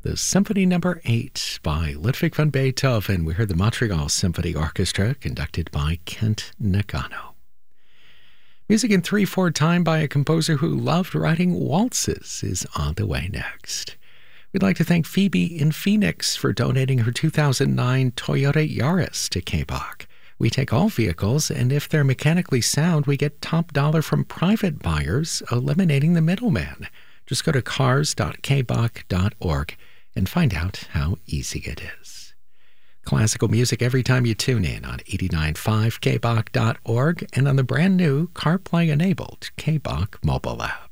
the Symphony Number 8 by Ludwig van Beethoven. We heard the Montreal Symphony Orchestra, conducted by Kent Nagano. Music in 3/4 time by a composer who loved writing waltzes is on the way next. We'd like to thank Phoebe in Phoenix for donating her 2009 Toyota Yaris to KBOK. We take all vehicles, and if they're mechanically sound, we get top dollar from private buyers, eliminating the middleman. Just go to cars.kbok.org and find out how easy it is. Classical music every time you tune in on 89.5kbok.org and on the brand new CarPlay-enabled KBOK mobile app.